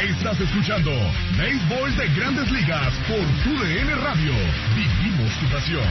Estás escuchando Béisbol de Grandes Ligas por TUDN Radio. Vivimos tu pasión.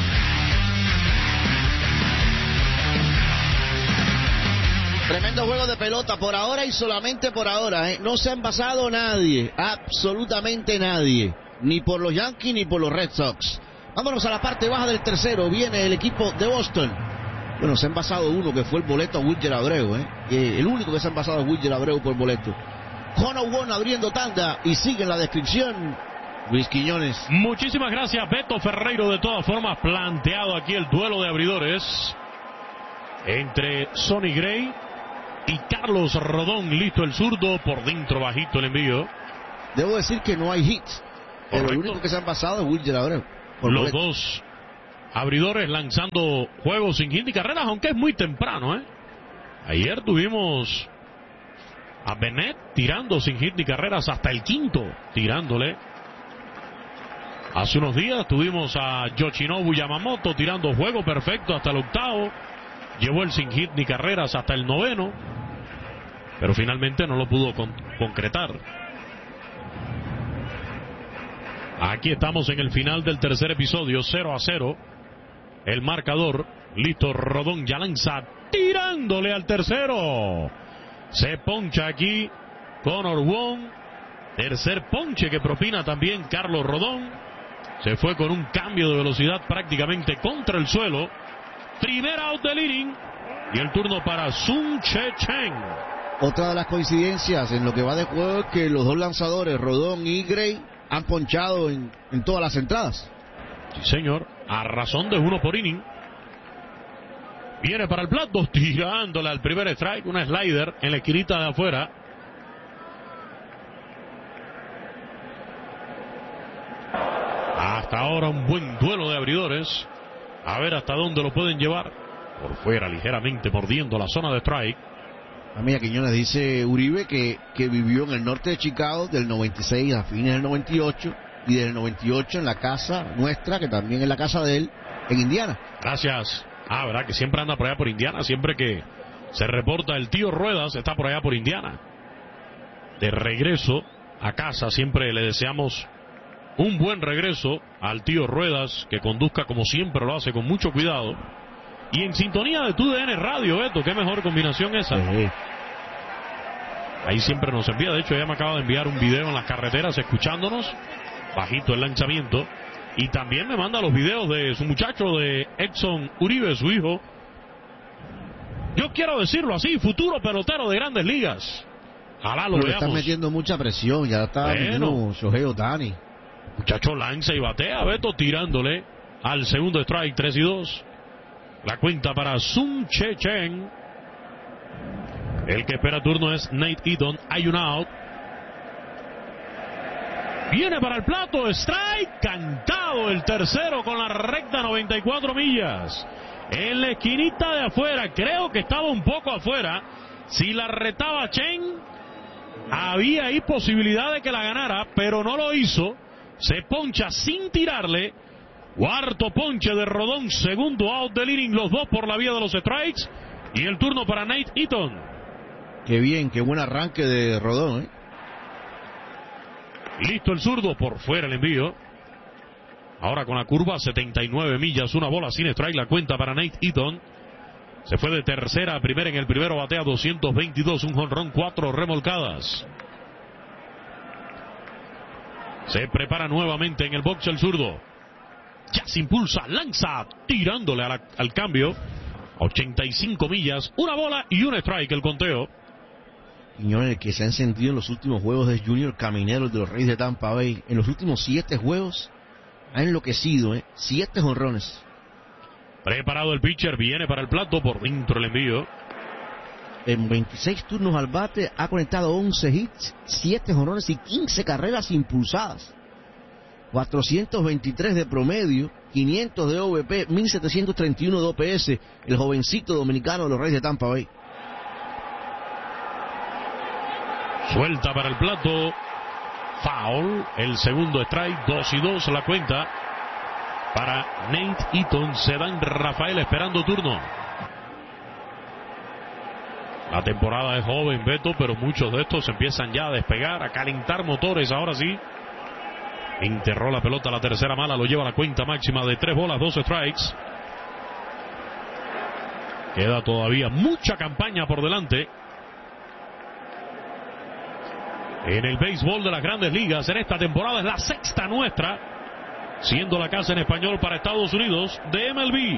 Tremendo juego de pelota por ahora y solamente por ahora, ¿eh? No se ha envasado nadie, absolutamente nadie, ni por los Yankees ni por los Red Sox. Vámonos a la parte baja del tercero, viene el equipo de Boston. Bueno, se ha envasado uno que fue el boleto a Wilyer Abreu, el único que se ha envasado es Wilyer Abreu por boleto. Connor Wong abriendo tanda y sigue en la descripción Luis Quiñones. Muchísimas gracias, Beto Ferreiro. De todas formas, planteado aquí el duelo de abridores entre Sonny Gray y Carlos Rodón. Listo el zurdo, por dentro bajito el envío. Debo decir que no hay hits, pero el único que se han pasado es Wilyer Abreu. Los dos abridores lanzando juegos sin hit ni carreras, aunque es muy temprano, Ayer tuvimos a Bennett tirando sin hit ni carreras hasta el quinto, tirándole. Hace unos días tuvimos a Yoshinobu Yamamoto tirando juego perfecto hasta el octavo. Llevó el sin hit ni carreras hasta el noveno, pero finalmente no lo pudo concretar. Aquí estamos en el final del tercer episodio, 0-0. El marcador, listo, Rodón ya lanza, tirándole al tercero. Se poncha aquí Connor Wong. Tercer ponche que propina también Carlos Rodón. Se fue con un cambio de velocidad prácticamente contra el suelo. Primer out del inning. Y el turno para Sun Che Cheng. Otra de las coincidencias en lo que va de juego es que los dos lanzadores, Rodón y Gray, han ponchado en todas las entradas. Sí, señor. A razón de 1 por inning. Viene para el plato, tirándole al primer strike. Una slider en la esquinita de afuera. Hasta ahora un buen duelo de abridores. A ver hasta dónde lo pueden llevar. Por fuera, ligeramente mordiendo la zona de strike. Amiga Quiñones, dice Uribe que vivió en el norte de Chicago del 96 a fines del 98 y del 98 en la casa nuestra, que también es la casa de él, en Indiana. Gracias. ¿Verdad? Que siempre anda por allá por Indiana. Siempre que se reporta el tío Ruedas, está por allá por Indiana. De regreso a casa, siempre le deseamos un buen regreso al tío Ruedas, que conduzca como siempre lo hace, con mucho cuidado. Y en sintonía de TUDN Radio, Beto, qué mejor combinación esa. Sí. Ahí siempre nos envía, de hecho ella me acaba de enviar un video en las carreteras escuchándonos, bajito el lanzamiento, y también me manda los videos de su muchacho, de Edson Uribe, su hijo. Yo quiero decirlo así, futuro pelotero de Grandes Ligas. Ojalá lo veamos. Le están metiendo mucha presión, ya está metiendo Shohei Ohtani. Muchacho lanza y batea, Beto, tirándole al segundo strike, 3-2. La cuenta para Sun Che Cheng. El que espera turno es Nate Eaton. Hay un out. Viene para el plato. Strike. Cantado el tercero con la recta 94 millas. En la esquinita de afuera. Creo que estaba un poco afuera. Si la retaba Chen, había ahí posibilidad de que la ganara, pero no lo hizo. Se poncha sin tirarle. Cuarto ponche de Rodón, segundo out del inning, los dos por la vía de los strikes. Y el turno para Nate Eaton. Qué bien, qué buen arranque de Rodón, Listo el zurdo, por fuera el envío. Ahora con la curva, 79 millas, una bola sin strike, la cuenta para Nate Eaton. Se fue de tercera a primera, en el primero batea 222, un jonrón, 4 remolcadas. Se prepara nuevamente en el box el zurdo. Ya se impulsa, lanza, tirándole al cambio. 85 millas, una bola y un strike el conteo. Quiñones, el que se han sentido en los últimos juegos es Junior Caminero, de los Reyes de Tampa Bay. En los últimos 7 juegos ha enloquecido, 7 jonrones. Preparado el pitcher, viene para el plato, por dentro el envío. En 26 turnos al bate ha conectado 11 hits, 7 jonrones y 15 carreras impulsadas. 423 de promedio, 500 de OVP, 1731 de OPS, el jovencito dominicano de los Reyes de Tampa Bay. Suelta para el plato, foul, el segundo strike, 2-2 la cuenta para Nate Eaton. Se dan Rafael esperando turno. La temporada es joven, Beto, pero muchos de estos empiezan ya a despegar, a calentar motores. Ahora sí. Enterró la pelota a la tercera mala, lo lleva a la cuenta máxima de 3 bolas, 2 strikes. Queda todavía mucha campaña por delante en el béisbol de las Grandes Ligas. En esta temporada es la sexta nuestra, siendo la casa en español para Estados Unidos de MLB.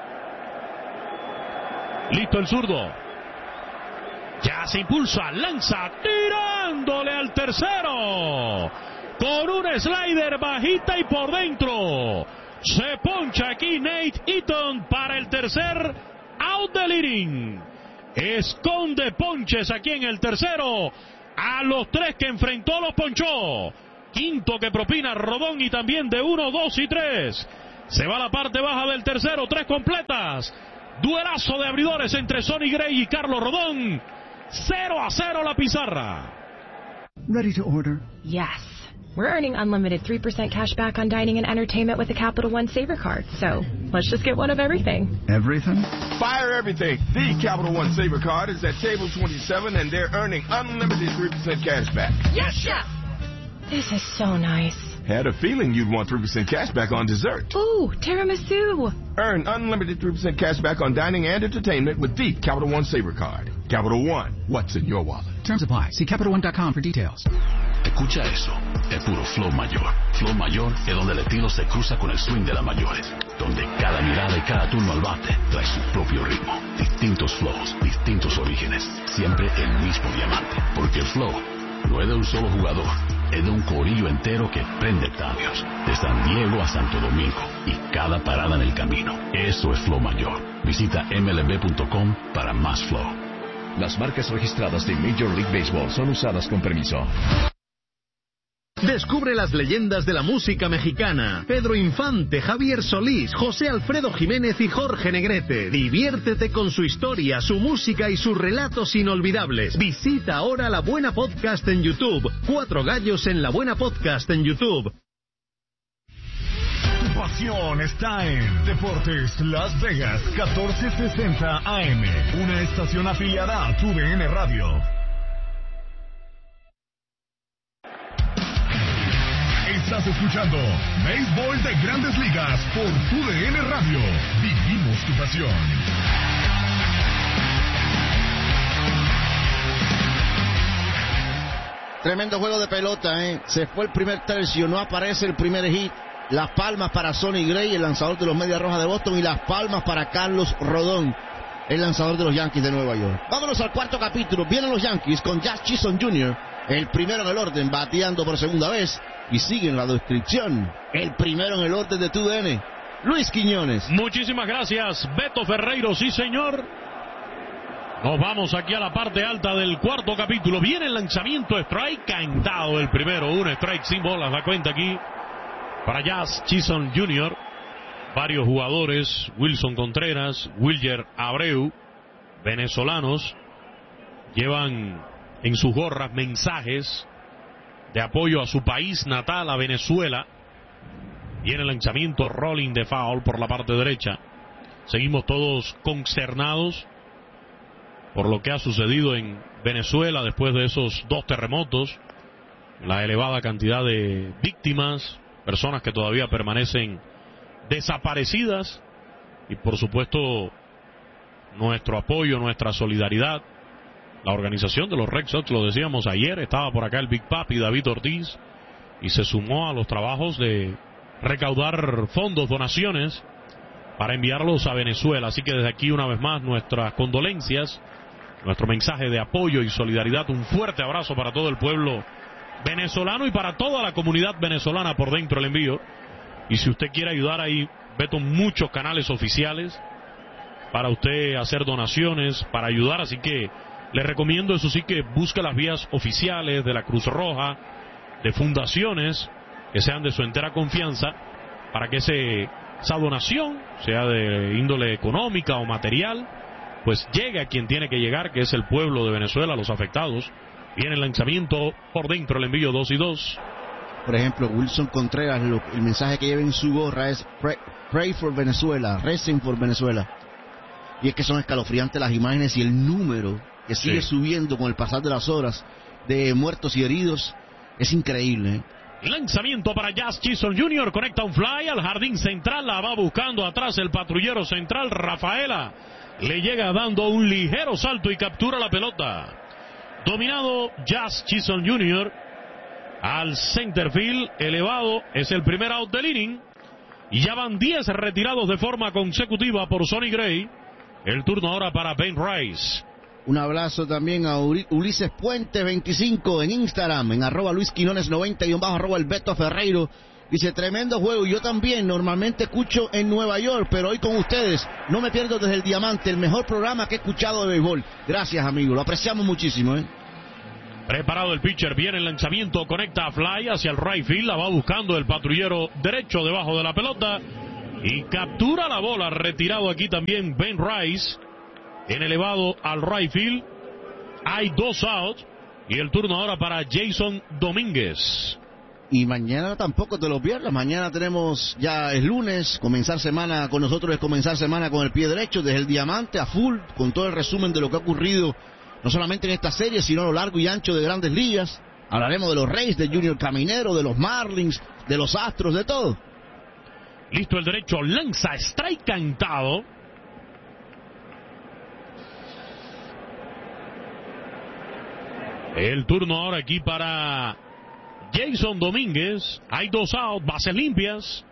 Listo el zurdo. Ya se impulsa, lanza, tirándole al tercero. Con un slider bajita y por dentro. Se poncha aquí Nate Eaton para el tercer out del inning. Esconde ponches aquí en el tercero. A los 3 que enfrentó los ponchó. Quinto que propina Rodón y también de 1, 2 y 3. Se va a la parte baja del tercero, 3 completas. Duelazo de abridores entre Sonny Gray y Carlos Rodón. 0-0 la pizarra. Ready to order? Yes. We're earning unlimited 3% cash back on dining and entertainment with the Capital One Saver Card. So, let's just get one of everything. Everything? Fire everything. The Capital One Saver Card is at table 27 and they're earning unlimited 3% cash back. Yes, Chef! This is so nice. Had a feeling you'd want 3% cash back on dessert. Ooh, tiramisu. Earn unlimited 3% cash back on dining and entertainment with the Capital One Saver Card. Capital One, what's in your wallet? Terms apply. See CapitalOne.com for details. Escucha eso, es puro flow mayor. Flow mayor es donde el estilo se cruza con el swing de las mayores, donde cada mirada y cada turno al bate trae su propio ritmo. Distintos flows, distintos orígenes, siempre el mismo diamante. Porque el flow no es de un solo jugador, es de un corillo entero que prende estadios, de San Diego a Santo Domingo, y cada parada en el camino. Eso es flow mayor. Visita mlb.com para más flow. Las marcas registradas de Major League Baseball son usadas con permiso. Descubre las leyendas de la música mexicana. Pedro Infante, Javier Solís, José Alfredo Jiménez y Jorge Negrete. Diviértete con su historia, su música y sus relatos inolvidables. Visita ahora La Buena Podcast en YouTube. 4 gallos en La Buena Podcast en YouTube. Tu pasión está en Deportes Las Vegas 1460 AM, una estación afiliada a TUDN Radio. Estás escuchando Béisbol de Grandes Ligas por TUDN Radio. Vivimos tu pasión. Tremendo juego de pelota, Se fue el primer tercio, no aparece el primer hit. Las palmas para Sonny Gray, el lanzador de los Medias Rojas de Boston, y las palmas para Carlos Rodón, el lanzador de los Yankees de Nueva York. Vámonos al cuarto capítulo. Vienen los Yankees con Jazz Chisholm Jr., el primero en el orden, bateando por segunda vez. Y siguen la descripción. El primero en el orden de TUDN, Luis Quiñones. Muchísimas gracias, Beto Ferreiro. Sí, señor. Nos vamos aquí a la parte alta del cuarto capítulo. Viene el lanzamiento, strike cantado el primero. Un strike sin bolas, la cuenta aquí para Jazz Chisholm Jr. Varios jugadores, Wilson Contreras, Wilyer Abreu, venezolanos, llevan en sus gorras mensajes de apoyo a su país natal, a Venezuela. Viene el lanzamiento, rolling de foul por la parte derecha. Seguimos todos consternados por lo que ha sucedido en Venezuela después de esos 2 terremotos, la elevada cantidad de víctimas, personas que todavía permanecen desaparecidas, y por supuesto nuestro apoyo, nuestra solidaridad. La organización de los Red Sox, lo decíamos ayer, estaba por acá el Big Papi David Ortiz y se sumó a los trabajos de recaudar fondos, donaciones para enviarlos a Venezuela. Así que desde aquí una vez más nuestras condolencias, nuestro mensaje de apoyo y solidaridad, un fuerte abrazo para todo el pueblo venezolano y para toda la comunidad venezolana por dentro el envío. Y si usted quiere ayudar ahí, Beto, muchos canales oficiales para usted hacer donaciones, para ayudar, así que le recomiendo, eso sí, que busque las vías oficiales de la Cruz Roja, de fundaciones que sean de su entera confianza, para que esa donación, sea de índole económica o material, pues llegue a quien tiene que llegar, que es el pueblo de Venezuela, los afectados. Viene el lanzamiento por dentro, el envío 2-2. Por ejemplo, Wilson Contreras, el mensaje que lleva en su gorra es Pray for Venezuela, recen por Venezuela. Y es que son escalofriantes las imágenes y el número que sigue subiendo con el pasar de las horas, de muertos y heridos, es increíble, ¿eh? Lanzamiento para Jazz Chisholm Jr. Conecta un fly al jardín central. La va buscando atrás el patrullero central. Rafaela le llega dando un ligero salto y captura la pelota. Dominado Jazz Chisholm Jr. al center field. Elevado. Es el primer out del inning. Y ya van 10 retirados de forma consecutiva por Sonny Gray. El turno ahora para Ben Rice. Un abrazo también a Ulises Puente 25 en Instagram, en @LuisQuinones90 y @ el Beto Ferreiro. Dice, tremendo juego. Yo también normalmente escucho en Nueva York, pero hoy con ustedes no me pierdo desde el Diamante, el mejor programa que he escuchado de béisbol. Gracias, amigo, lo apreciamos muchísimo, ¿eh? Preparado el pitcher, viene el lanzamiento, conecta a fly hacia el right field, la va buscando el patrullero derecho debajo de la pelota y captura la bola. Retirado aquí también Ben Rice. En elevado al right field, hay 2 outs y el turno ahora para Jason Domínguez. Y mañana tampoco te lo pierdas, mañana tenemos, ya es lunes, comenzar semana con nosotros es comenzar semana con el pie derecho, desde el Diamante a full, con todo el resumen de lo que ha ocurrido, no solamente en esta serie, sino a lo largo y ancho de Grandes Ligas. Hablaremos de los Rays, de Junior Caminero, de los Marlins, de los Astros, de todo. Listo el derecho, lanza, strike cantado. El turno ahora aquí para Jason Domínguez. Hay 2 outs, bases limpias.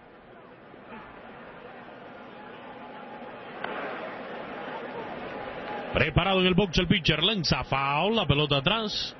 Preparado en el box el pitcher, lanza foul, la pelota atrás.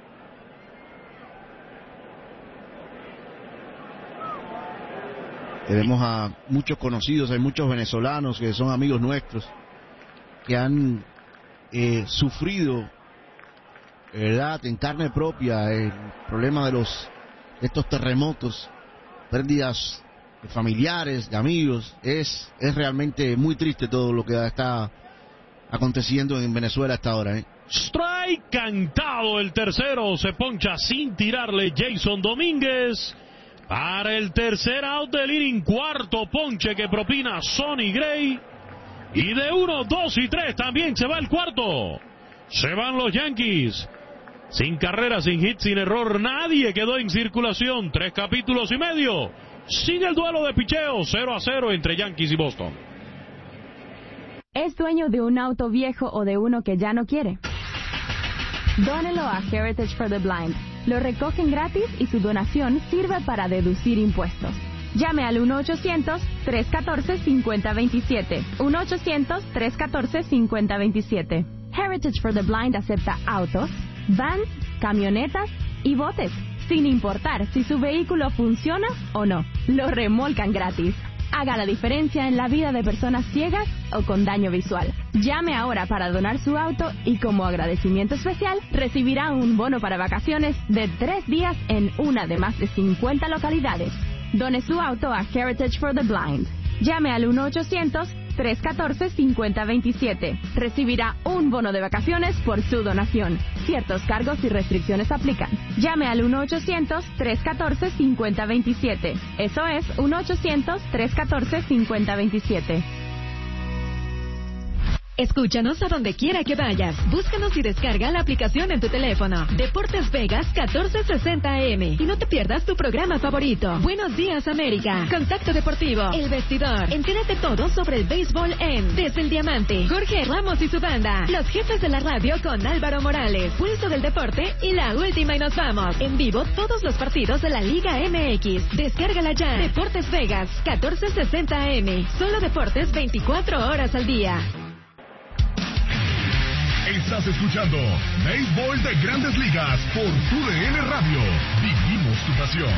Tenemos a muchos conocidos, hay muchos venezolanos que son amigos nuestros, que han sufrido, ¿verdad?, en carne propia el problema de estos terremotos, pérdidas de familiares, de amigos. Es realmente muy triste todo lo que está aconteciendo en Venezuela hasta ahora, ¿eh? Strike cantado el tercero, se poncha sin tirarle Jason Domínguez para el tercer out del inning, cuarto ponche que propina Sonny Gray, y de 1, 2 y 3 también se va el cuarto. Se van los Yankees. Sin carrera, sin hit, sin error, nadie quedó en circulación. 3 capítulos y medio. Sigue el duelo de picheo, 0-0 entre Yankees y Boston. ¿Es dueño de un auto viejo o de uno que ya no quiere? Dónelo a Heritage for the Blind. Lo recogen gratis y su donación sirve para deducir impuestos. Llame al 1-800-314-5027. 1-800-314-5027. Heritage for the Blind acepta autos, vans, camionetas y botes, sin importar si su vehículo funciona o no. Lo remolcan gratis. Haga la diferencia en la vida de personas ciegas o con daño visual. Llame ahora para donar su auto y como agradecimiento especial recibirá un bono para vacaciones de 3 días en una de más de 50 localidades. Done su auto a Heritage for the Blind. Llame al 1-800-314-5027. Recibirá un bono de vacaciones por su donación. Ciertos cargos y restricciones aplican. Llame al 1-800-314-5027. Eso es 1-800-314-5027. Escúchanos a donde quiera que vayas. Búscanos y descarga la aplicación en tu teléfono. Deportes Vegas 1460 AM. Y no te pierdas tu programa favorito. Buenos Días América. Contacto Deportivo. El Vestidor. Entérate todo sobre el béisbol en Desde el Diamante. Jorge Ramos y su banda. Los jefes de la radio con Álvaro Morales. Pulso del deporte y la última y nos vamos. En vivo todos los partidos de la Liga MX. Descárgala ya. Deportes Vegas 1460 AM. Solo deportes 24 horas al día. Estás escuchando Béisbol de Grandes Ligas por TUDN Radio. Vivimos tu pasión.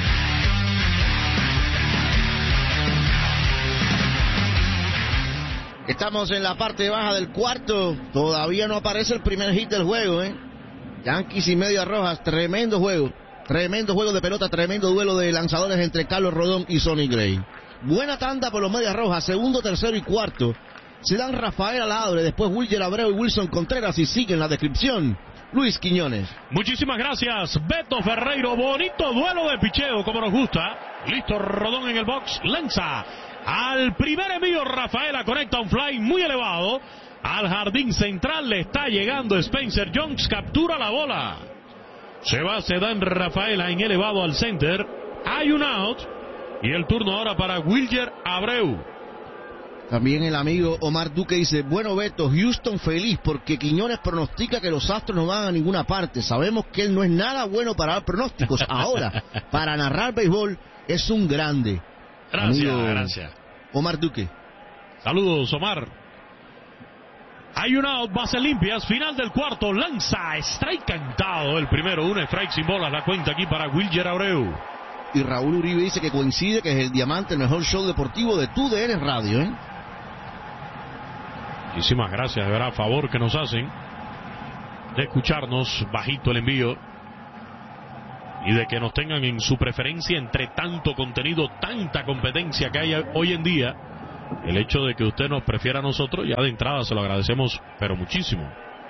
Estamos en la parte baja del cuarto. Todavía no aparece el primer hit del juego, ¿eh? Yankees y Medias Rojas. Tremendo juego. Tremendo juego de pelota. Tremendo duelo de lanzadores entre Carlos Rodón y Sonny Gray. Buena tanda por los Medias Rojas. Segundo, tercero y cuarto. Se dan Rafael Aladre, después Wilger Abreu y Wilson Contreras y sigue en la descripción Luis Quiñones. Muchísimas gracias, Beto Ferreiro. Bonito duelo de picheo como nos gusta. Listo Rodón en el box, lanza al primer envío. Rafaela conecta un fly muy elevado. Al jardín central le está llegando Spencer Jones, captura la bola. Se va Sedán Rafaela en elevado al center. Hay un out. Y el turno ahora para Wilyer Abreu. También el amigo Omar Duque dice, bueno Beto, Houston feliz porque Quiñones pronostica que los Astros no van a ninguna parte. Sabemos que él no es nada bueno para dar pronósticos. Ahora, para narrar béisbol, es un grande. Gracias, amigo gracias. Omar Duque. Saludos, Omar. Hay un out, base limpias, final del cuarto, lanza, strike cantado el primero, un strike sin bolas, la cuenta aquí para Wilyer Abreu. Y Raúl Uribe dice que coincide que es el Diamante, el mejor show deportivo de TUDN Radio, ¿eh? Muchísimas gracias, de verdad, favor que nos hacen de escucharnos bajito el envío y de que nos tengan en su preferencia entre tanto contenido, tanta competencia que hay hoy en día. El hecho de que usted nos prefiera a nosotros, ya de entrada se lo agradecemos, pero muchísimo.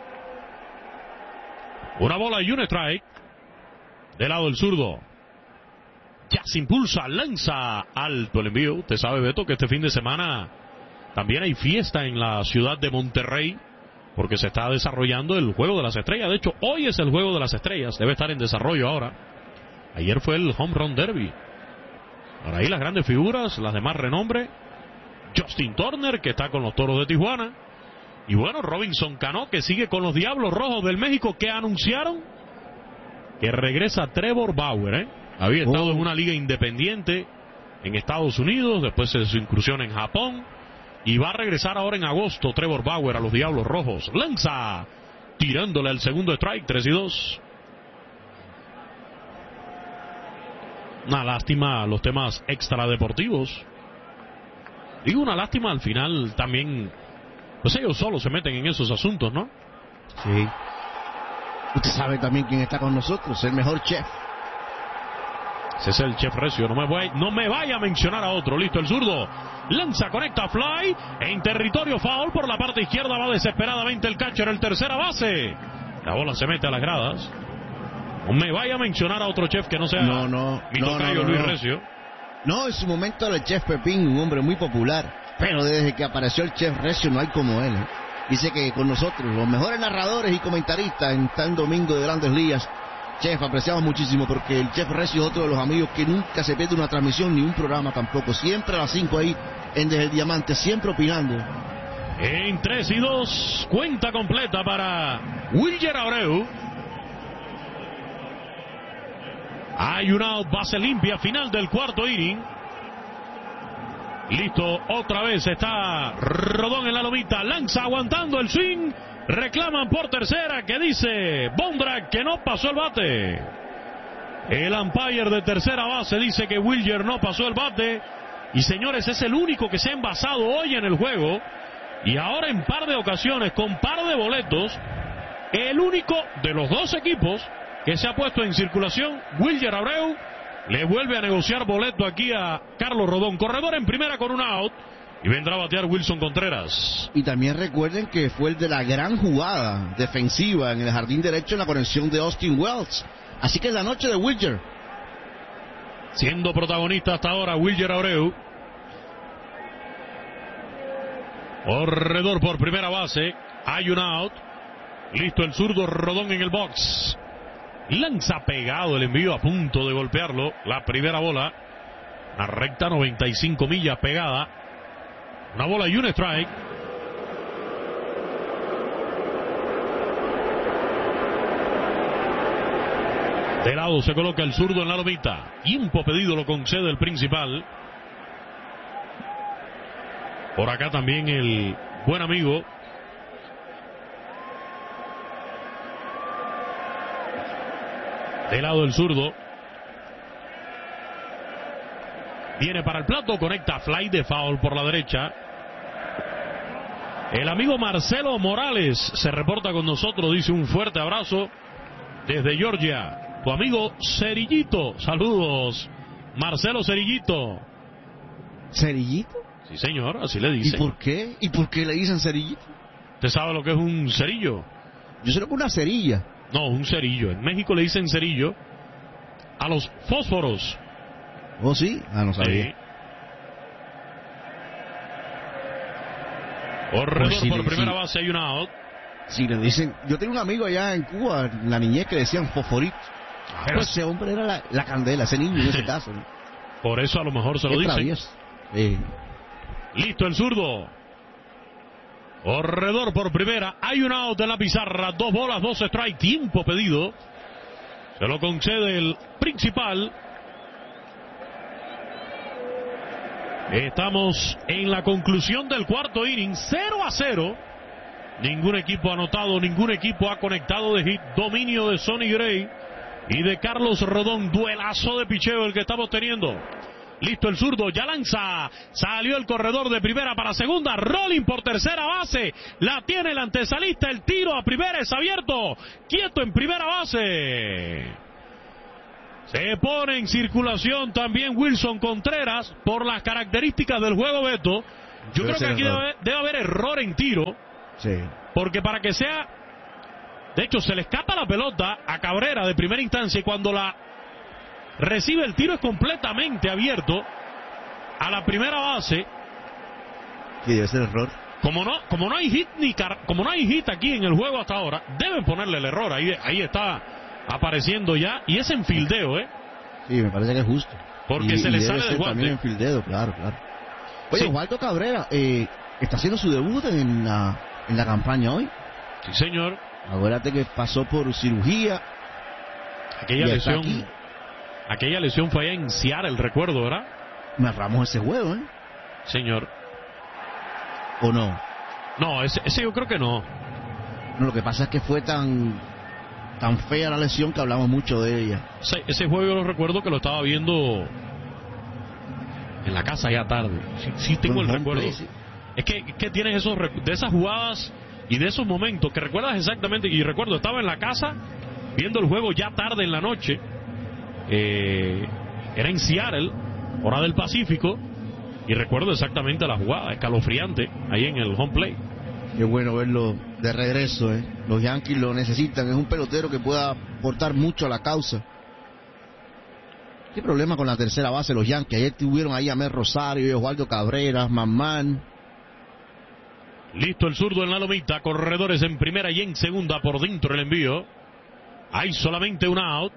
Una bola y un strike del lado del zurdo. Ya se impulsa, lanza alto el envío. Usted sabe, Beto, que este fin de semana también hay fiesta en la ciudad de Monterrey, porque se está desarrollando el Juego de las Estrellas. De hecho, hoy es el Juego de las Estrellas, debe estar en desarrollo ahora. Ayer fue el Home Run Derby. Ahora ahí las grandes figuras, las de más renombre. Justin Turner, que está con los Toros de Tijuana. Y bueno, Robinson Cano, que sigue con los Diablos Rojos del México, que anunciaron que regresa Trevor Bauer, ¿eh? Había estado en una liga independiente en Estados Unidos, después de su incursión en Japón, y va a regresar ahora en agosto Trevor Bauer a los Diablos Rojos. Lanza, tirándole al segundo strike, 3-2. Una lástima los temas extradeportivos. Digo una lástima, al final también, pues ellos solos se meten en esos asuntos, ¿no? Sí. Usted sabe también quién está con nosotros, el mejor chef. Ese es el Chef Recio, no me vaya a mencionar a otro. Listo el zurdo, lanza, conecta, fly, en territorio foul, por la parte izquierda va desesperadamente el catcher, el tercera base. La bola se mete a las gradas. No me vaya a mencionar a otro chef que no sea mi tocayo Luis Recio. No, en su momento era el Chef Pepín, un hombre muy popular, pero desde que apareció el Chef Recio no hay como él, ¿eh? Dice que con nosotros, los mejores narradores y comentaristas en tan domingo de Grandes Ligas. Chef, apreciamos muchísimo porque el Chef Recio es otro de los amigos que nunca se pierde una transmisión ni un programa tampoco. Siempre a las 5 ahí en Desde el Diamante, siempre opinando. En 3-2, cuenta completa para Wilyer Abreu. Hay un out, base limpia, final del cuarto inning. Listo, otra vez está Rodón en la lomita, lanza aguantando el swing. Reclaman por tercera, que dice Bondrak que no pasó el bate. El umpire de tercera base dice que Wilyer no pasó el bate. Y señores, es el único que se ha envasado hoy en el juego. Y ahora en par de ocasiones, con par de boletos, el único de los dos equipos que se ha puesto en circulación. Wilyer Abreu le vuelve a negociar boleto aquí a Carlos Rodón. Corredor en primera con un out. Y vendrá a batear Wilson Contreras. Y también recuerden que fue el de la gran jugada defensiva en el jardín derecho en la conexión de Austin Wells. Así que es la noche de Wilyer. Siendo protagonista hasta ahora Wilyer Abreu. Corredor por primera base. Hay un out. Listo el zurdo Rodón en el box. Lanza pegado el envío, a punto de golpearlo. La primera bola. Una recta 95 millas pegada. Una bola y un strike. De lado se coloca el zurdo en la lomita. Tiempo pedido lo concede el principal. Por acá también el buen amigo de lado el zurdo. Viene para el plato, conecta fly de foul por la derecha. El amigo Marcelo Morales se reporta con nosotros, dice un fuerte abrazo desde Georgia. Tu amigo Cerillito, saludos. Marcelo Cerillito. ¿Cerillito? Sí, señor, así le dicen. ¿Y por qué? ¿Y por qué le dicen cerillito? ¿Usted sabe lo que es un cerillo? Yo sé lo que es una cerilla. No, un cerillo. En México le dicen cerillo a los fósforos. ¿Oh, sí? Ah, no sabía. Sí. Corredor por primera base, hay una out. Si le dicen, yo tengo un amigo allá en Cuba, en la niñez, que le decían Fosforito. Pero pues, ese hombre era la candela, ese niño en ese caso, ¿no? Por eso a lo mejor se lo dicen. Listo el zurdo. Corredor por primera. Hay un out en la pizarra. 2 bolas, 2 strikes. Tiempo pedido. Se lo concede el principal. Estamos en la conclusión del cuarto inning. 0-0. Ningún equipo ha anotado, ningún equipo ha conectado de hit. Dominio de Sonny Gray y de Carlos Rodón. Duelazo de picheo el que estamos teniendo. Listo el zurdo, ya lanza. Salió el corredor de primera para segunda. Rolling por tercera base. La tiene el antesalista. El tiro a primera es abierto. Quieto en primera base. Se pone en circulación también Wilson Contreras por las características del juego, Beto. Yo creo que aquí debe haber error en tiro. Sí. Porque para que sea... De hecho, se le escapa la pelota a Cabrera de primera instancia y cuando la recibe el tiro es completamente abierto a la primera base. Sí, debe ser error. Como no hay hit como no hay hit aquí en el juego hasta ahora, deben ponerle el error. Ahí está apareciendo ya y es en fildeo, Sí, me parece que es justo. Porque se le sale del guante. También en fildeo, claro. Oye, sí. Osvaldo Cabrera está haciendo su debut en la campaña hoy. Sí, señor. Acuérdate que pasó por cirugía. Aquella lesión fue allá en Seattle, recuerdo, ¿verdad? Narramos ese juego, Señor. ¿O no? No, ese yo creo que no. No, lo que pasa es que fue tan fea la lesión que hablamos mucho de ella. Ese juego yo lo recuerdo que lo estaba viendo en la casa ya tarde. Sí tengo el recuerdo. Play, sí. Es que tienes de esas jugadas y de esos momentos que recuerdas exactamente. Y recuerdo, estaba en la casa viendo el juego ya tarde en la noche. Era en Seattle, hora del Pacífico, y recuerdo exactamente la jugada, escalofriante, ahí en el home plate. Qué bueno verlo de regreso, Los Yankees lo necesitan, es un pelotero que pueda aportar mucho a la causa. ¿Qué problema con la tercera base los Yankees? Ayer tuvieron ahí a Mel Rosario y Osvaldo Cabrera, Mamán. Listo el zurdo en la lomita, corredores en primera y en segunda, por dentro el envío. Hay solamente un out.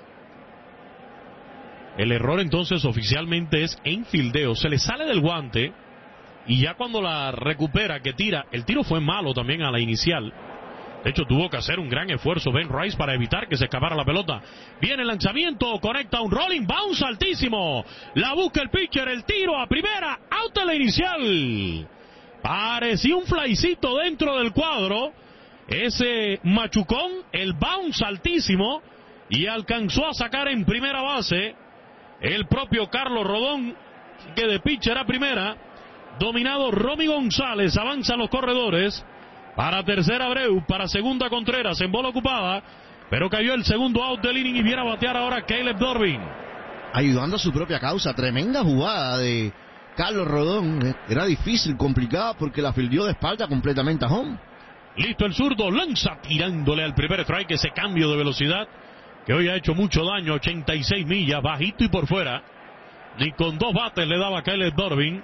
El error entonces oficialmente es en fildeo. Se le sale del guante y ya cuando la recupera, que tira, el tiro fue malo también a la inicial. De hecho tuvo que hacer un gran esfuerzo Ben Rice para evitar que se escapara la pelota. Viene el lanzamiento, conecta un rolling, bounce altísimo. La busca el pitcher, el tiro a primera, out en la inicial. Parecía un flycito dentro del cuadro. Ese machucón, el bounce altísimo y alcanzó a sacar en primera base el propio Carlos Rodón, que de pitcher a primera. Dominado Romy González, avanzan los corredores. Para tercera Abreu, para segunda Contreras en bola ocupada, pero cayó el segundo out del inning y viene a batear ahora Caleb Dorbin. Ayudando a su propia causa, tremenda jugada de Carlos Rodón. Era difícil, complicada porque la fildió de espalda completamente a home. Listo el zurdo, lanza tirándole al primer strike, ese cambio de velocidad que hoy ha hecho mucho daño, 86 millas, bajito y por fuera. Ni con 2 bates le daba Caleb Dorbin.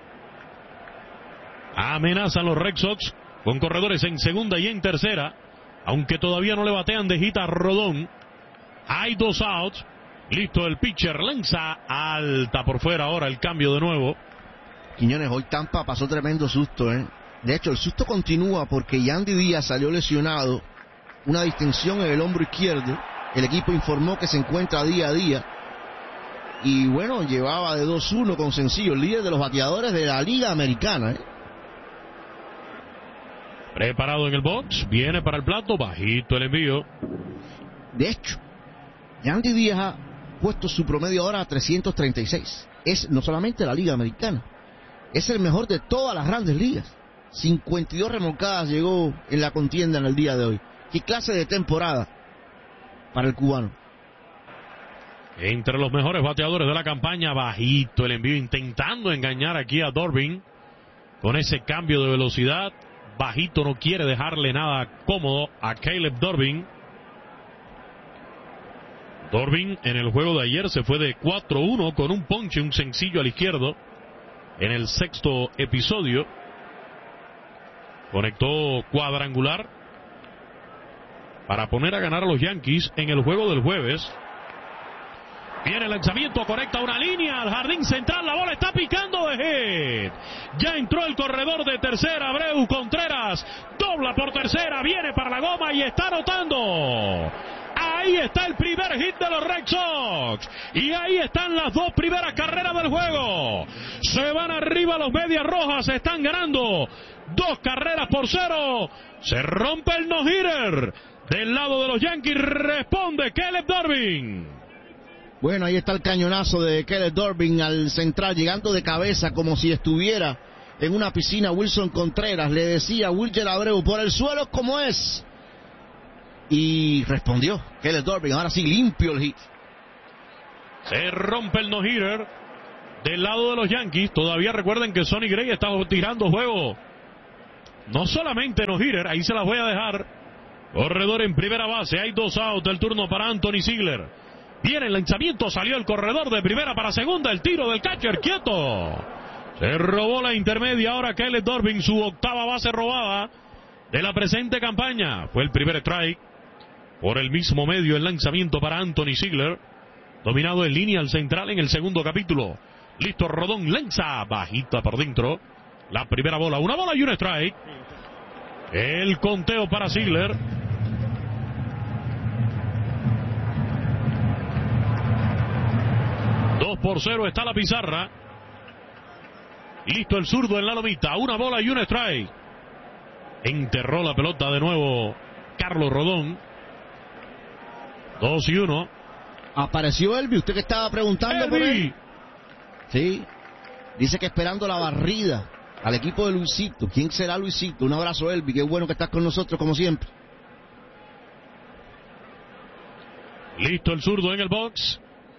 Amenazan los Red Sox con corredores en segunda y en tercera, aunque todavía no le batean de hit a Rodón. Hay 2 outs. Listo el pitcher, lanza alta por fuera, ahora el cambio de nuevo. Quiñones, hoy Tampa pasó tremendo susto, De hecho, el susto continúa porque Yandy Díaz salió lesionado, una distensión en el hombro izquierdo. El equipo informó que se encuentra día a día. Y bueno, llevaba de 2-1 con sencillo, el líder de los bateadores de la Liga Americana. Preparado en el box, viene para el plato, bajito el envío. De hecho, Yandy Díaz ha puesto su promedio ahora a 336. Es no solamente la Liga Americana, es el mejor de todas las grandes ligas. 52 remolcadas llegó en la contienda en el día de hoy. ¿Qué clase de temporada para el cubano? Entre los mejores bateadores de la campaña, bajito el envío, intentando engañar aquí a Dorbin con ese cambio de velocidad. Bajito, no quiere dejarle nada cómodo a Caleb Dorbin. Dorbin en el juego de ayer se fue de 4-1 con un ponche, un sencillo al izquierdo en el 6º episodio. Conectó cuadrangular para poner a ganar a los Yankees en el juego del jueves. Viene el lanzamiento, conecta una línea al jardín central, la bola está picando de hit. Ya entró el corredor de tercera, Abreu Contreras, dobla por tercera, viene para la goma y está anotando. Ahí está el primer hit de los Red Sox. Y ahí están las dos primeras carreras del juego. Se van arriba los Medias Rojas, están ganando 2-0. Se rompe el no-hitter. Del lado de los Yankees responde Caleb Durbin. Bueno, ahí está el cañonazo de Caleb Durbin al central, llegando de cabeza como si estuviera en una piscina. Wilson Contreras le decía a Wilker Abreu, por el suelo como es. Y respondió Caleb Durbin, ahora sí limpio el hit. Se rompe el no-hitter del lado de los Yankees. Todavía recuerden que Sonny Gray está tirando juego. No solamente no-hitter, ahí se las voy a dejar. Corredor en primera base, hay 2 outs, el turno para Anthony Ziegler. Viene el lanzamiento, salió el corredor de primera para segunda, el tiro del catcher quieto. Se robó la intermedia, ahora Caleb Durbin, su 8ª base robada de la presente campaña. Fue el primer strike. Por el mismo medio el lanzamiento para Anthony Ziegler. Dominado en línea al central en el segundo capítulo. Listo, Rodón lanza, bajita por dentro. La primera bola, una bola y un strike. El conteo para Ziegler. Por 0 está la pizarra. Listo el zurdo en la lomita. Una bola y un strike. Enterró la pelota de nuevo Carlos Rodón. 2-1. Apareció Elvi. Usted que estaba preguntando por él. Sí. Dice que esperando la barrida al equipo de Luisito. ¿Quién será Luisito? Un abrazo, Elvi. Qué bueno que estás con nosotros como siempre. Listo el zurdo en el box.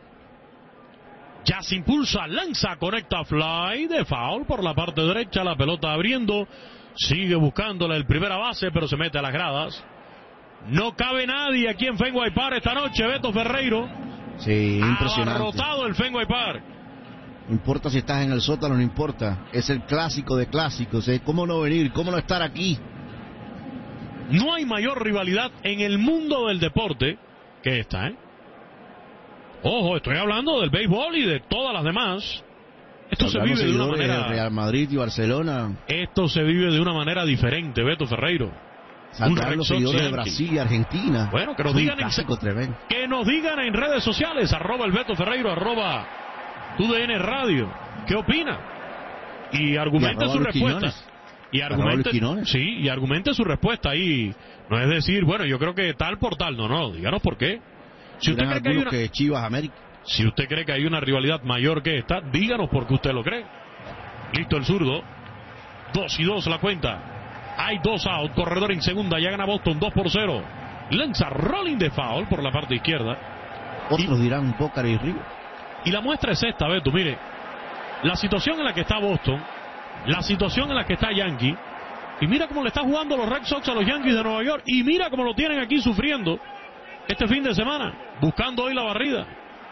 Ya se impulsa, lanza, conecta fly de foul por la parte derecha, la pelota abriendo, sigue buscándola el primera base, pero se mete a las gradas. No cabe nadie aquí en Fenway Park esta noche, Beto Ferreiro. Sí, impresionante. Abarrotado el Fenway Park. No importa si estás en el sótano, no importa. Es el clásico de clásicos. ¿Cómo no venir? ¿Cómo no estar aquí? No hay mayor rivalidad en el mundo del deporte que esta, ¿eh? Ojo, estoy hablando del béisbol y de todas las demás. Esto se vive de una manera... Real Madrid y Barcelona. Esto se vive de una manera diferente, Beto Ferreiro. Saltar los seguidores de Brasil y Argentina. Bueno, que nos digan en redes sociales, @el Beto Ferreiro, @TUDN Radio. ¿Qué opina? Y argumente su respuesta. Y argumente su respuesta ahí. No es decir, bueno, yo creo que tal por tal. No, díganos por qué. Si usted cree que Chivas América. Si usted cree que hay una rivalidad mayor que esta, díganos por qué usted lo cree. Listo el zurdo. 2-2 la cuenta. Hay 2 out. Corredor en segunda. Ya gana Boston 2-0. Lanza rolling de foul por la parte izquierda. Otros dirán Boca y River. Y la muestra es esta, Beto. Mire, la situación en la que está Boston, la situación en la que está Yankee, y mira cómo le está jugando los Red Sox a los Yankees de Nueva York, y mira cómo lo tienen aquí sufriendo este fin de semana, buscando hoy la barrida.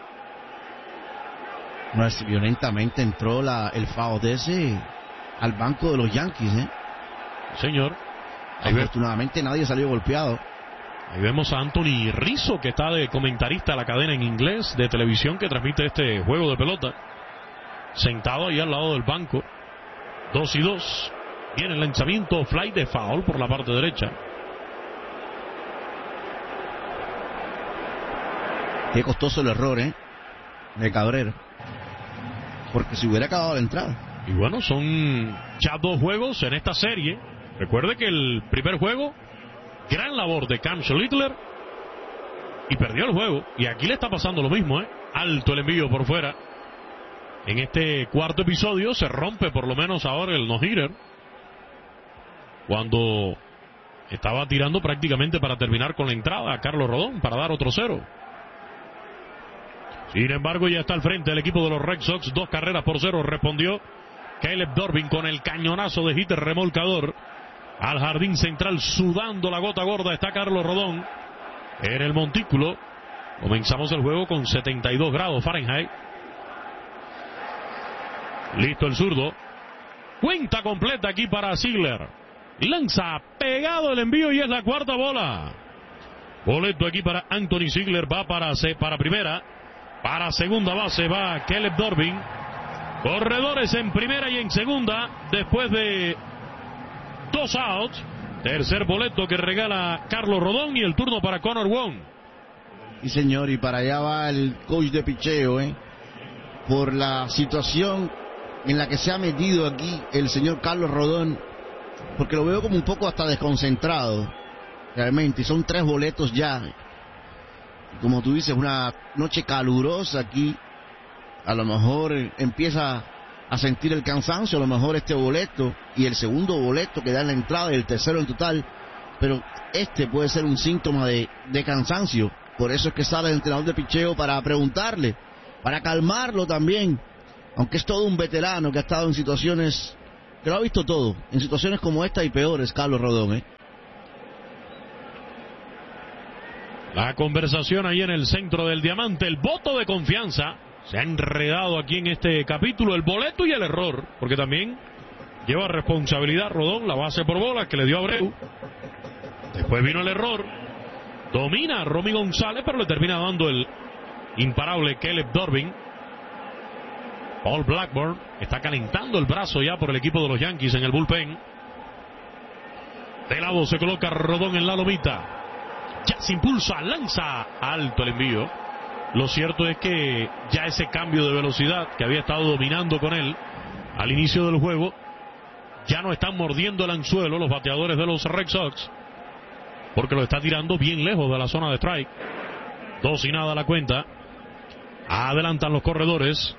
No, violentamente entró el foul de ese al banco de los Yankees, ¿eh? Señor. Afortunadamente nadie salió golpeado. Ahí vemos a Anthony Rizzo, que está de comentarista a la cadena en inglés de televisión que transmite este juego de pelota, sentado ahí al lado del banco. 2-2. Viene el lanzamiento, fly de foul por la parte derecha. Qué costoso el error, de Cabrera. Porque si hubiera acabado la entrada. Y bueno, son ya 2 juegos en esta serie. Recuerde que el primer juego, gran labor de Cam Schlittler, y perdió el juego. Y aquí le está pasando lo mismo, Alto el envío por fuera. En este cuarto episodio se rompe por lo menos ahora el no-hitter, cuando estaba tirando prácticamente para terminar con la entrada a Carlos Rodón para dar otro 0. Sin embargo, ya está al frente el equipo de los Red Sox. 2-0. Respondió Caleb Durbin con el cañonazo de hitter remolcador al jardín central, sudando la gota gorda. Está Carlos Rodón en el montículo. Comenzamos el juego con 72 grados Fahrenheit. Listo el zurdo. Cuenta completa aquí para Ziegler. Lanza pegado el envío y es la cuarta bola. Boleto aquí para Anthony Ziegler. Va para primera. Para segunda base va Caleb Dorbin. Corredores en primera y en segunda. Después de 2 outs. Tercer boleto que regala Carlos Rodón y el turno para Connor Wong. Sí, señor, y para allá va el coach de picheo, por la situación en la que se ha metido aquí el señor Carlos Rodón, porque lo veo como un poco hasta desconcentrado, realmente, y son 3 boletos ya. Como tú dices, una noche calurosa aquí, a lo mejor empieza a sentir el cansancio, a lo mejor este boleto y el segundo boleto que da en la entrada y el tercero en total, pero este puede ser un síntoma de cansancio. Por eso es que sale el entrenador de picheo para preguntarle, para calmarlo también, aunque es todo un veterano que ha estado en situaciones, que lo ha visto todo, en situaciones como esta y peores, Carlos Rodón. La conversación ahí en el centro del diamante, el voto de confianza. Se ha enredado aquí en este capítulo el boleto y el error, porque también lleva responsabilidad Rodón, la base por bolas que le dio a Abreu. Después vino el error, domina a Romy González, pero le termina dando el imparable Caleb Dorbin. Paul Blackburn está calentando el brazo ya por el equipo de los Yankees en el bullpen. De lado se coloca Rodón en la lomita. Ya se impulsa, lanza alto el envío. Lo cierto es que ya ese cambio de velocidad que había estado dominando con él al inicio del juego, ya no están mordiendo el anzuelo los bateadores de los Red Sox, porque lo está tirando bien lejos de la zona de strike. 2-0 la cuenta. Adelantan los corredores.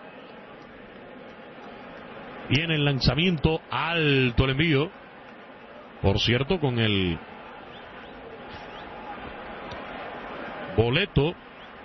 Viene el lanzamiento alto el envío. Por cierto, con el boleto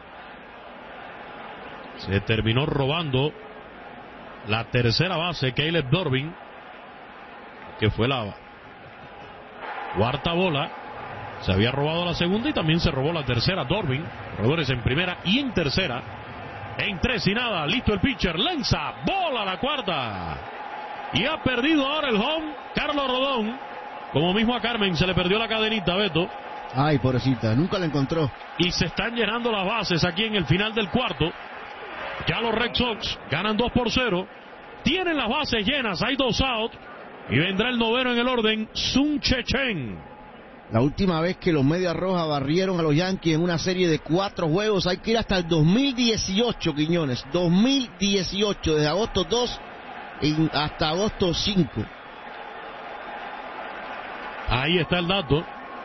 se terminó robando la tercera base Caleb Dorbin, que fue la cuarta bola. Se había robado la segunda y también se robó la tercera Dorbin. Corredores en primera y en tercera. En 3-0, listo el pitcher, lanza, bola a la cuarta. Y ha perdido ahora el home Carlos Rodón. Como mismo a Carmen se le perdió la cadenita, Beto. Ay, pobrecita, nunca la encontró. Y se están llenando las bases aquí en el final del cuarto. Ya los Red Sox ganan 2-0. Tienen las bases llenas, hay 2 outs. Y vendrá el noveno en el orden, Sun Che-Cheng. La última vez que los Medias Rojas barrieron a los Yankees en una serie de 4 juegos, hay que ir hasta el 2018, Quiñones. 2018, desde agosto 2 hasta agosto 5. Ahí está el dato.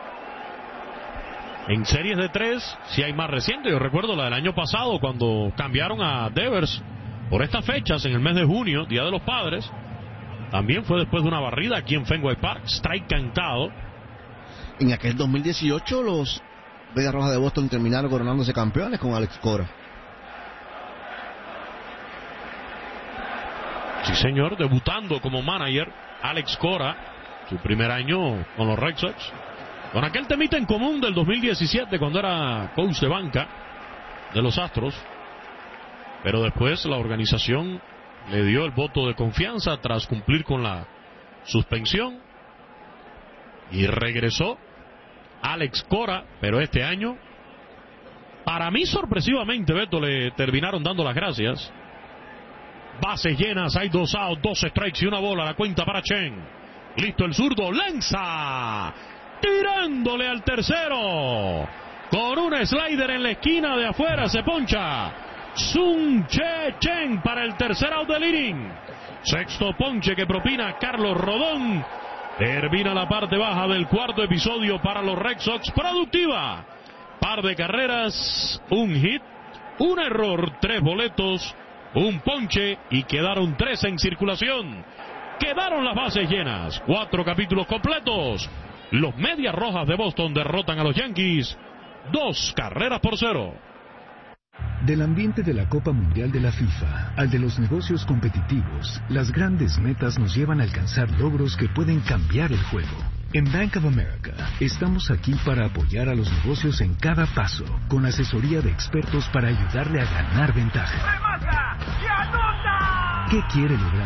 En series de 3, si hay más reciente. Yo recuerdo la del año pasado cuando cambiaron a Devers por estas fechas en el mes de junio, Día de los Padres. También fue después de una barrida aquí en Fenway Park, strike cantado. En aquel 2018 los Medias Rojas de Boston terminaron coronándose campeones con Alex Cora. Sí, señor, debutando como manager Alex Cora, su primer año con los Red Sox. Con aquel temita en común del 2017 cuando era coach de banca de los Astros. Pero después la organización le dio el voto de confianza tras cumplir con la suspensión. Y regresó Alex Cora, pero este año, para mí sorpresivamente, Beto, le terminaron dando las gracias. Bases llenas, hay 2 outs, 2 strikes y 1 bola, la cuenta para Chen. Listo el zurdo, lanza, tirándole al tercero, con un slider en la esquina de afuera, se poncha Sun Che-Cheng para el tercer out del inning. Sexto ponche que propina Carlos Rodón. Termina la parte baja del cuarto episodio para los Red Sox. Productiva. Par de carreras, un hit, un error, 3 boletos, un ponche y quedaron 3 en circulación. Quedaron las bases llenas. 4 capítulos completos. Los Medias Rojas de Boston derrotan a los Yankees 2-0. Del ambiente de la Copa Mundial de la FIFA al de los negocios competitivos, las grandes metas nos llevan a alcanzar logros que pueden cambiar el juego. En Bank of America estamos aquí para apoyar a los negocios en cada paso, con asesoría de expertos para ayudarle a ganar ventaja. ¿Qué quiere lograr?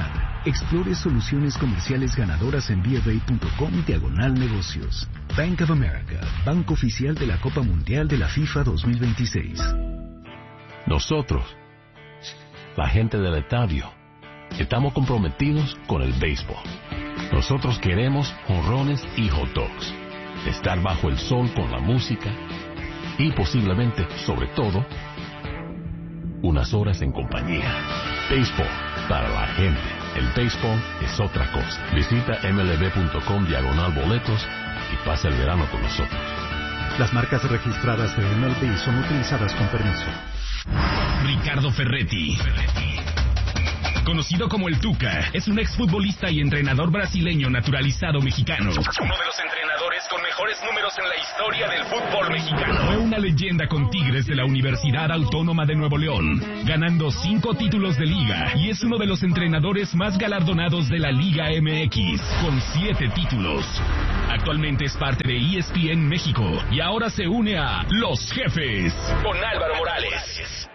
Explore soluciones comerciales ganadoras en BofA.com/negocios. Bank of America, banco oficial de la Copa Mundial de la FIFA 2026. Nosotros, la gente del estadio, estamos comprometidos con el béisbol. Nosotros queremos jonrones y hot dogs, estar bajo el sol con la música y posiblemente, sobre todo, unas horas en compañía. Béisbol para la gente. El béisbol es otra cosa. Visita mlb.com/boletos y pasa el verano con nosotros. Las marcas registradas de MLB son utilizadas con permiso. Ricardo Ferretti, conocido como el Tuca, es un exfutbolista y entrenador brasileño naturalizado mexicano. Uno de los entrenadores con mejores números en la historia del fútbol mexicano. Fue una leyenda con Tigres de la Universidad Autónoma de Nuevo León, ganando 5 títulos de liga, y es uno de los entrenadores más galardonados de la Liga MX, con 7 títulos. Actualmente es parte de ESPN México y ahora se une a Los Jefes con Álvaro Morales.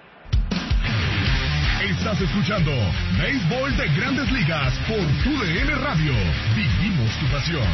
Estás escuchando Béisbol de Grandes Ligas por TUDN Radio. Vivimos tu pasión.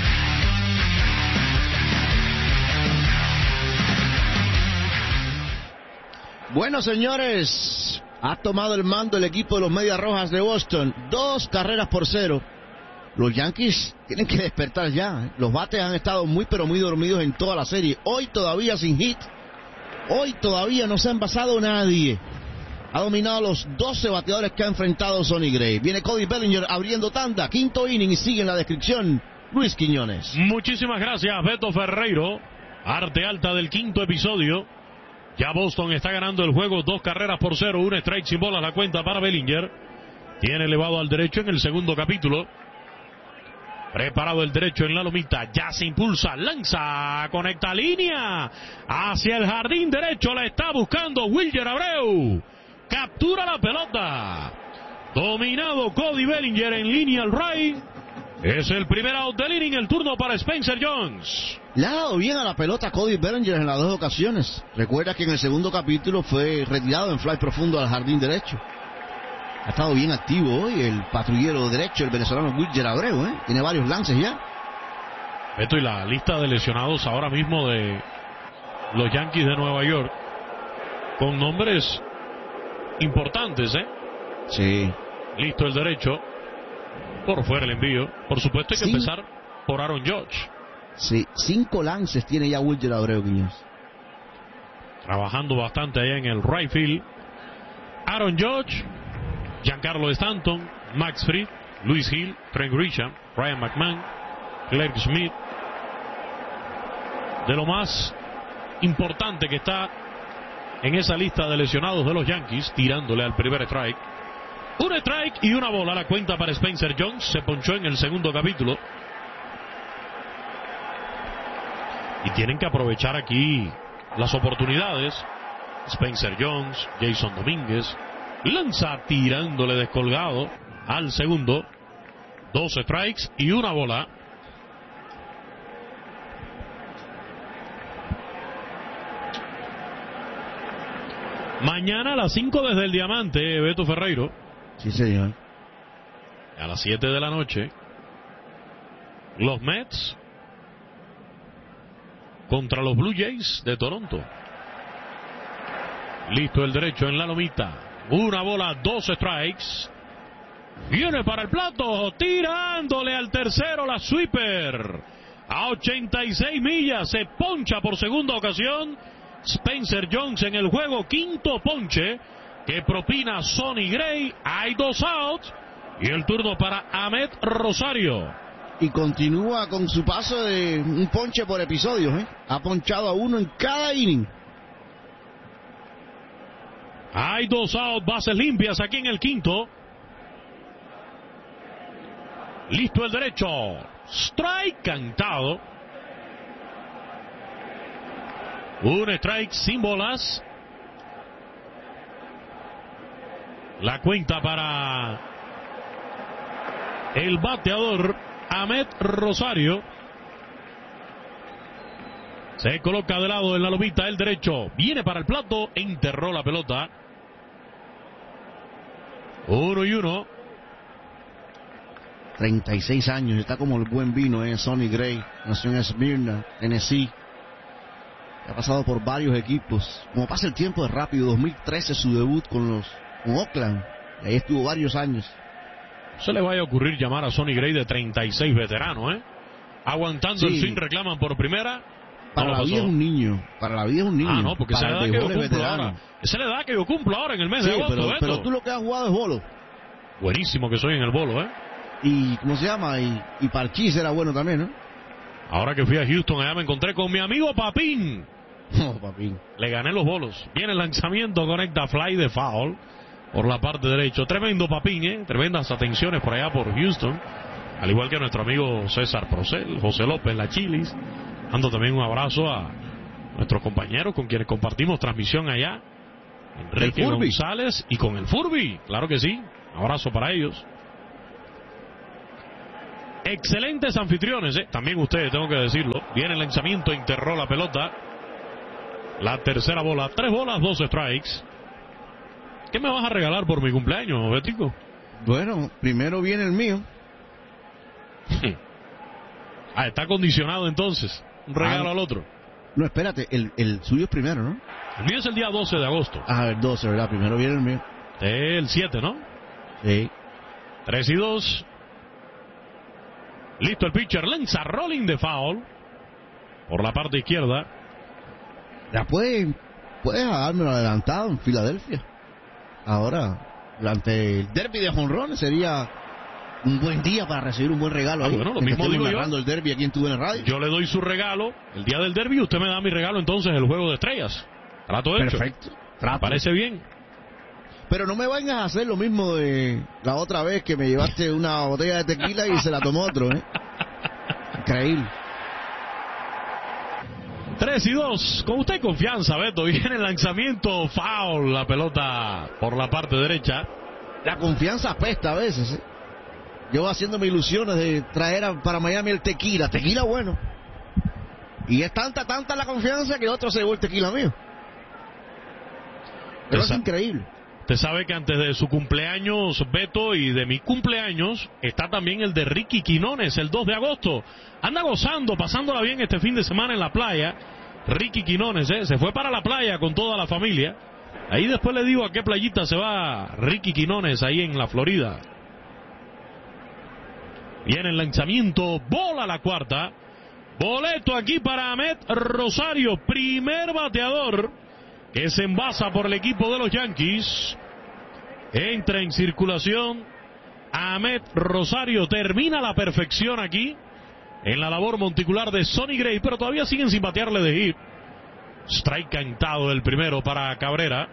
Bueno, señores, ha tomado el mando el equipo de los Medias Rojas de Boston. 2-0. Los Yankees tienen que despertar ya. Los bates han estado muy dormidos en toda la serie. Hoy todavía sin hit. Hoy todavía no se ha envasado nadie. Ha dominado los 12 bateadores que ha enfrentado Sonny Gray. Viene Cody Bellinger abriendo tanda. 5º inning y sigue en la descripción Luis Quiñones. Muchísimas gracias, Beto Ferreiro. Arte alta del 5º episodio. Ya Boston está ganando el juego 2-0, un strike sin bola la cuenta para Bellinger. Tiene elevado al derecho en el segundo capítulo. Preparado el derecho en la lomita, ya se impulsa, lanza, conecta línea hacia el jardín derecho, la está buscando Wilyer Abreu. Captura la pelota. Dominado Cody Bellinger en línea al right. Es el primer out del inning, el turno para Spencer Jones. Le ha dado bien a la pelota Cody Bellinger en las 2 ocasiones. Recuerda que en el segundo capítulo fue retirado en fly profundo al jardín derecho. Ha estado bien activo hoy el patrullero derecho, el venezolano Wilyer Abreu, Tiene varios lances ya. Beto, y la lista de lesionados ahora mismo de los Yankees de Nueva York, con nombres importantes, Sí. Listo el derecho. Por fuera el envío. Por supuesto hay que empezar por Aaron Judge. Sí, 5 lances tiene ya Wilyer Abreu, Quiñones. Trabajando bastante allá en el right field. Aaron Judge, Giancarlo Stanton, Max Fried, Luis Hill, Trent Grisham, Ryan McMahon, Clarke Schmidt. De lo más importante que está en esa lista de lesionados de los Yankees, tirándole al primer strike. Un strike y una bola, la cuenta para Spencer Jones. Se ponchó en el segundo capítulo. Y tienen que aprovechar aquí las oportunidades. Spencer Jones, Jason Domínguez, lanza tirándole descolgado al segundo. 2 strikes y una bola. Mañana a las 5 desde el Diamante, Beto Ferreiro. Sí, señor. A las 7 de la noche, los Mets contra los Blue Jays de Toronto. Listo el derecho en la lomita. Una bola, 2 strikes. Viene para el plato, tirándole al tercero la sweeper. A 86 millas, se poncha por segunda ocasión Spencer Jones en el juego. 5º ponche que propina Sonny Gray. Hay 2 outs y el turno para Amed Rosario. Y continúa con su paso de un ponche por episodio, Ha ponchado a 1 en cada inning. Hay 2 outs, bases limpias aquí en el 5º. Listo el derecho. Strike cantado. Un strike sin bolas. La cuenta para el bateador Amed Rosario. Se coloca de lado en la lomita el derecho. Viene para el plato. Enterró la pelota. 1-1. 36 años, está como el buen vino, Sonny Gray, nació en Smyrna, Tennessee. Ha pasado por varios equipos. Como pasa el tiempo de rápido, 2013 su debut con Oakland. Y ahí estuvo varios años. No se le vaya a ocurrir llamar a Sonny Gray de 36 veterano, aguantando el swing, reclaman por primera. Para la vida es un niño. Para la vida es un niño. Ah, no, porque esa es la edad que yo cumplo ahora. Esa es la edad que yo cumplo ahora en el mes de agosto, pero tú lo que has jugado es bolo. Buenísimo que soy en el bolo, Y, ¿cómo se llama? Y Parchís era bueno también, ¿no? Ahora que fui a Houston, allá me encontré con mi amigo Papín. Papín. Le gané los bolos. Viene el lanzamiento, conecta fly de foul por la parte derecha. Tremendo Papín, tremendas atenciones por allá por Houston. Al igual que nuestro amigo César Procel, José López, la Chilis. Dando también un abrazo a nuestros compañeros con quienes compartimos transmisión allá. Enrique González y con el Furby. Claro que sí. Un abrazo para ellos. Excelentes anfitriones, también ustedes, tengo que decirlo. Viene el lanzamiento, enterró la pelota. La tercera bola, 3 bolas, 2 strikes. ¿Qué me vas a regalar por mi cumpleaños, Betico? Bueno, primero viene el mío. Está condicionado entonces. Un regalo al otro. No, espérate, el suyo es primero, ¿no? El mío es el día 12 de agosto. El 12, ¿verdad? Primero viene el mío. El 7, ¿no? Sí. 3-2. Listo el pitcher, lanza rolling de foul por la parte izquierda. Ya puedes dármelo adelantado en Filadelfia. Ahora, durante el derby de jonrones sería un buen día para recibir un buen regalo. Ahí, bueno, lo mismo digo yo. El derby aquí en Tu Radio. Yo le doy su regalo el día del derby y usted me da mi regalo entonces el juego de estrellas. Trato hecho. Perfecto. ¿Me parece bien? Pero no me vengas a hacer lo mismo de la otra vez que me llevaste una botella de tequila y se la tomó otro, Increíble. 3-2. Con usted confianza, Beto. Viene el lanzamiento, foul, la pelota por la parte derecha. La confianza apesta a veces, Yo haciéndome ilusiones de traer para Miami el tequila. Tequila bueno. Y es tanta la confianza que otro se llevó el tequila mío. Pero es increíble. Usted sabe que antes de su cumpleaños, Beto, y de mi cumpleaños, está también el de Ricky Quinones, el 2 de agosto. Anda gozando, pasándola bien este fin de semana en la playa. Ricky Quinones, se fue para la playa con toda la familia. Ahí después le digo a qué playita se va Ricky Quinones, ahí en la Florida. Viene el lanzamiento, bola la cuarta. Boleto aquí para Ahmed Rosario, primer bateador que se envasa por el equipo de los Yankees. Entra en circulación Ahmed Rosario, termina la perfección aquí en la labor monticular de Sonny Gray, pero todavía siguen sin batearle de hit. Strike cantado el primero para Cabrera.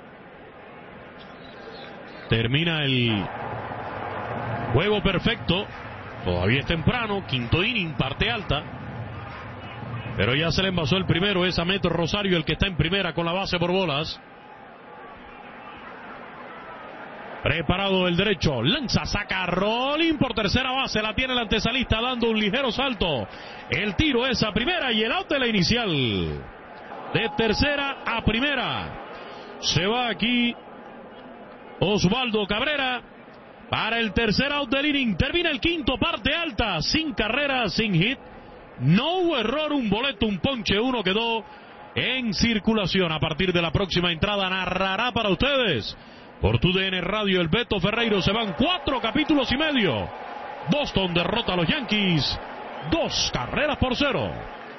Termina el juego perfecto. Todavía es temprano, quinto inning, parte alta. Pero ya se le envasó el primero, es Ahmed Rosario el que está en primera con la base por bolas. Preparado el derecho, lanza, saca, rolling por tercera base, la tiene el antesalista dando un ligero salto. El tiro es a primera y el out de la inicial. De tercera a primera. Se va aquí Osvaldo Cabrera para el tercer out del inning. Termina el quinto, parte alta, sin carrera, sin hit. No hubo error, un boleto, un ponche, uno quedó en circulación. A partir de la próxima entrada narrará para ustedes por TUDN Radio el Beto Ferreiro. Se van 4 capítulos y medio. Boston derrota a los Yankees 2-0.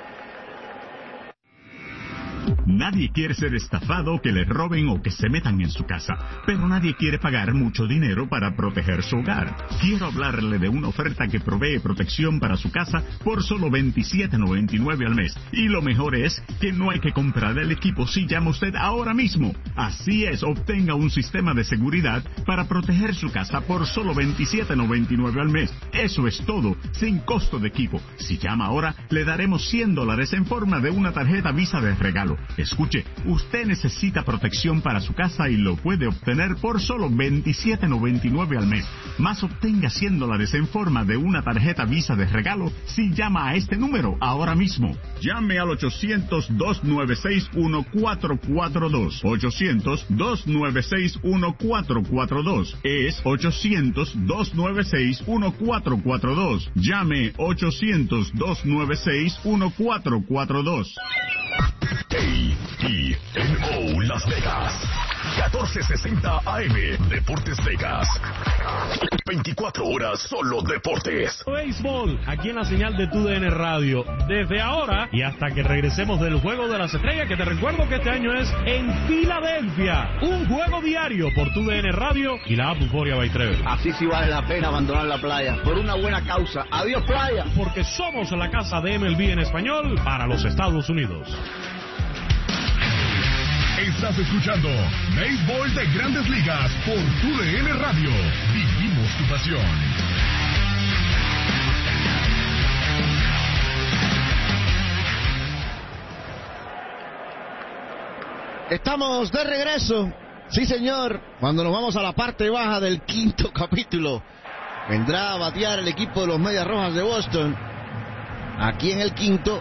Nadie quiere ser estafado, que le roben o que se metan en su casa, pero nadie quiere pagar mucho dinero para proteger su hogar. Quiero hablarle de una oferta que provee protección para su casa por solo $27.99 al mes. Y lo mejor es que no hay que comprar el equipo si llama usted ahora mismo. Así es, obtenga un sistema de seguridad para proteger su casa por solo $27.99 al mes. Eso es todo, sin costo de equipo. Si llama ahora, le daremos $100 en forma de una tarjeta Visa de regalo. Escuche, usted necesita protección para su casa y lo puede obtener por solo $27.99 al mes. Más obtenga $100 en forma de una tarjeta Visa de regalo si llama a este número ahora mismo. Llame al 800-296-1442. 800-296-1442. Es 800-296-1442. Llame 800-296-1442. KTNO Las Vegas, 1460 AM, Deportes Vegas. 24 horas solo deportes. Béisbol, aquí en la señal de TUDN Radio. Desde ahora y hasta que regresemos del Juego de las Estrellas, que te recuerdo que este año es en Filadelfia. Un juego diario por TUDN Radio y la app Euphoria by Trevor. Así sí vale la pena abandonar la playa por una buena causa. Adiós, playa. Porque somos la casa de MLB en español para los Estados Unidos. Estás escuchando Béisbol de Grandes Ligas por TUDN Radio. Vivimos tu pasión. Estamos de regreso. Sí, señor. Cuando nos vamos a la parte baja del quinto capítulo, vendrá a batear el equipo de los Medias Rojas de Boston. Aquí en el quinto